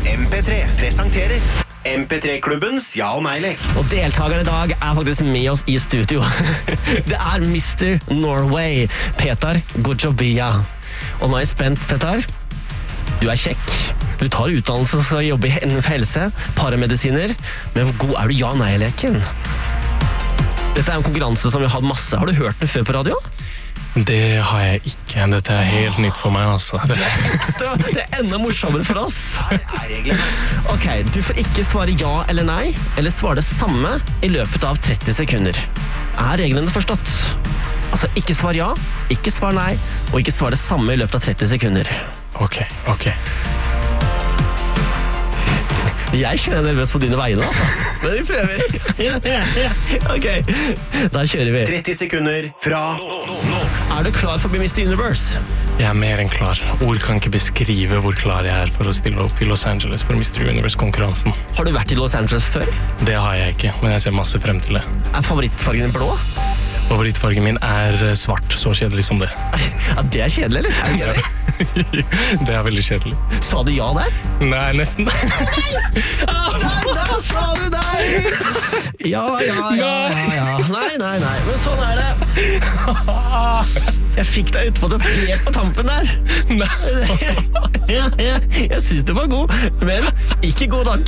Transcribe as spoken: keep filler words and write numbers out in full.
M P tre presenterer M P tre-klubbens ja- og nei-lek. Og deltakeren i dag er faktisk med oss i studio. Det er mister Norway, Petar Gojobia. Og nå er jeg spent, Petar. Du er kjekk. Du tar utdannelse og skal jobbe i helse, paramedisiner. Men hvor god er du ja- og nei-leken? Dette er en konkurranse som vi har masse. Har du hørt det før på radio? Det har jeg ikke. Dette er helt nytt for meg, altså. Det er ekstra. Det er enda morsommere for oss. Her er reglene. Ok, du får ikke svare ja eller nei, eller svare det samme i løpet av tretti sekunder. Er reglene forstått? Altså, ikke svar ja, ikke svar nei, og ikke svar det samme i løpet av tretti sekunder. Ok, ok. Jeg kjenner nervøs på dine vegne, altså. Men vi prøver. Ja, ja, ja. Ok, da kjører vi. tretti sekunder fra nå. Er du klar for å bli mister Universe? Jeg er mer enn klar. Ord kan ikke beskrive hvor klar jeg er for å stille opp i Los Angeles for mister Universe-konkurransen. Har du vært i Los Angeles før? Det har jeg ikke, men jeg ser masse frem til det. Er favorittfargen din blå? Favorittfargen min er svart, så kjedelig som det. Ja, det er kjedelig, eller? Er det gøy? Det er veldig kjedelig. Sa du ja der? Nei, nesten. Nei, der sa du nei! Ja, ja, ja, ja, ja. Nei, nei, nei, men sånn er det. Jeg fikk deg utpå det helt på tampen der. Nei. Ja, ja. Jeg synes du var god, men ikke god nok.